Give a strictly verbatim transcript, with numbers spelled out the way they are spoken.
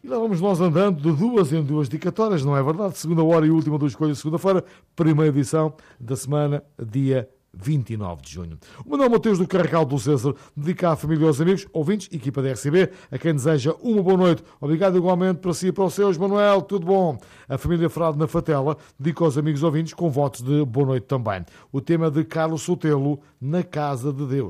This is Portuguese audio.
E lá vamos nós andando de duas em duas dedicatórias, não é verdade? Segunda hora e última do Escolha, segunda-feira, primeira edição da semana, dia vinte e nove de junho. O Manuel Mateus do Carregal do César dedica à família e aos amigos, ouvintes, equipa da R C B, a quem deseja uma boa noite. Obrigado igualmente para si e para os seus. Manuel, tudo bom? A família Frade na Fatela dedica aos amigos ouvintes com votos de boa noite também. O tema de Carlos Sotelo, Na Casa de Deus.